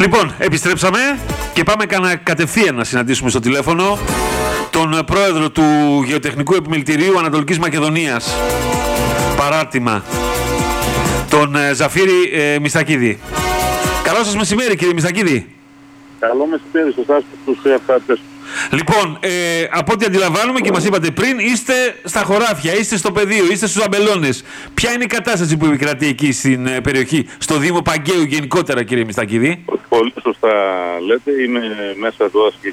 Λοιπόν, επιστρέψαμε και πάμε κατευθείαν να συναντήσουμε στο τηλέφωνο τον πρόεδρο του Γεωτεχνικού Επιμελητηρίου Ανατολικής Μακεδονίας. Παράρτημα. Τον Ζαφύρη Μιστακίδη. Καλό σας μεσημέρι, κύριε Μιστακίδη. Καλό μεσημέρι σε εσάς και στους εαυτάτες. Λοιπόν, από ό,τι αντιλαμβάνομαι και μας είπατε πριν, είστε στα χωράφια, είστε στο πεδίο, είστε στους αμπελώνες. Ποια είναι η κατάσταση που επικρατεί εκεί στην περιοχή, στο Δήμο Παγκαίου γενικότερα, κύριε Μιστακίδη? Πολύ σωστά λέτε, είμαι μέσα εδώ